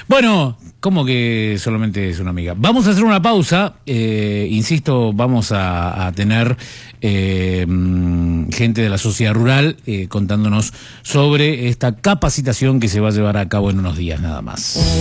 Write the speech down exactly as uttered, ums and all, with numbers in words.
Bueno, ¿cómo que solamente es una amiga? Vamos a hacer una pausa. Eh, insisto, vamos a, a tener eh, gente de la sociedad rural eh, contándonos sobre esta capacitación que se va a llevar a cabo en unos días nada más.